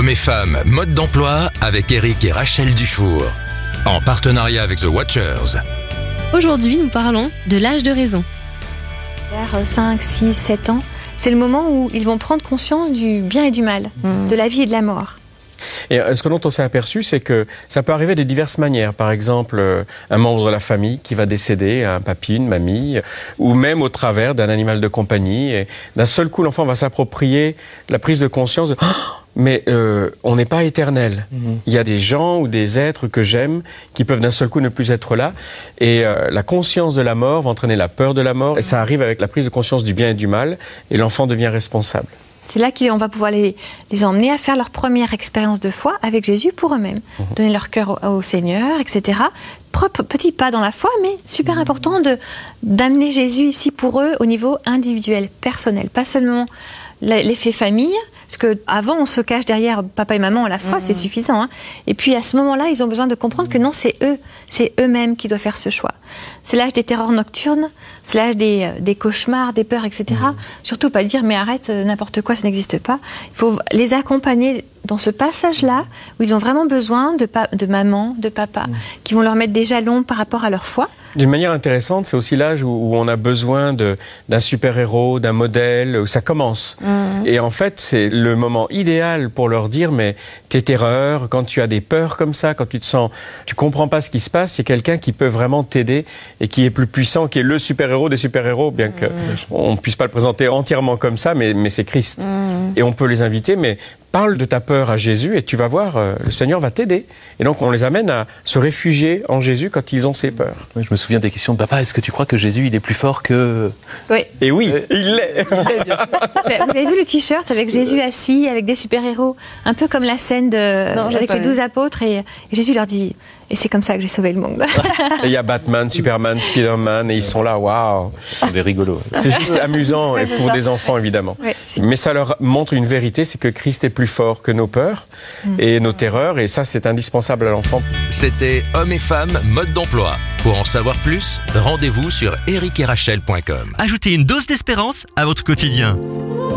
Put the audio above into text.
Hommes et femmes, mode d'emploi avec Eric et Rachel Dufour. En partenariat avec The Watchers. Aujourd'hui, nous parlons de l'âge de raison. Vers 5, 6, 7 ans, c'est le moment où ils vont prendre conscience du bien et du mal, de la vie et de la mort. Et ce dont on s'est aperçu, c'est que ça peut arriver de diverses manières. Par exemple, un membre de la famille qui va décéder, un papy, une mamie, ou même au travers d'un animal de compagnie. Et d'un seul coup, l'enfant va s'approprier la prise de conscience de mais on n'est pas éternel. Il y a des gens ou des êtres que j'aime qui peuvent d'un seul coup ne plus être là. Et la conscience de la mort va entraîner la peur de la mort. Et ça arrive avec la prise de conscience du bien et du mal. Et l'enfant devient responsable. C'est là qu'on va pouvoir les emmener à faire leur première expérience de foi avec Jésus pour eux-mêmes. Donner leur cœur au Seigneur, etc. Petit pas dans la foi, mais super important d'amener Jésus ici pour eux au niveau individuel, personnel. Pas seulement l'effet famille, parce qu'avant on se cache derrière papa et maman, la foi c'est suffisant. Hein. Et puis à ce moment-là, ils ont besoin de comprendre que non, c'est eux-mêmes qui doivent faire ce choix. C'est l'âge des terreurs nocturnes, c'est l'âge des cauchemars, des peurs, etc. Surtout pas dire mais arrête, n'importe quoi, ça n'existe pas. Il faut les accompagner dans ce passage-là où ils ont vraiment besoin de maman, de papa, qui vont leur mettre des jalons par rapport à leur foi. D'une manière intéressante, c'est aussi l'âge où on a besoin d'un super-héros, d'un modèle, où ça commence. Et en fait, c'est le moment idéal pour leur dire, mais tes terreurs, quand tu as des peurs comme ça, quand tu comprends pas ce qui se passe, c'est quelqu'un qui peut vraiment t'aider et qui est plus puissant, qui est le super-héros des super-héros, bien que on puisse pas le présenter entièrement comme ça, mais c'est Christ. Et on peut les inviter, mais parle de ta peur à Jésus et tu vas voir, le Seigneur va t'aider. Et donc on les amène à se réfugier en Jésus quand ils ont ces peurs. Oui, je me souviens des questions de papa, est-ce que tu crois que Jésus il est plus fort que... Oui. Et oui, il l'est. Bien sûr. Vous avez vu le t-shirt avec Jésus assis, avec des super-héros, un peu comme la scène avec les 12 apôtres et Jésus leur dit « Et c'est comme ça que j'ai sauvé le monde. » Et il y a Batman, Superman, Spider-Man et ils sont là, waouh. Ce sont des rigolos. C'est juste amusant et pour des enfants évidemment. Ouais. Mais ça leur montre une vérité, c'est que Christ est plus fort que nos peurs et nos terreurs et ça c'est indispensable à l'enfant. C'était Hommes et femmes, mode d'emploi. Pour en savoir plus, rendez-vous sur ericetRachel.com. Ajoutez une dose d'espérance à votre quotidien.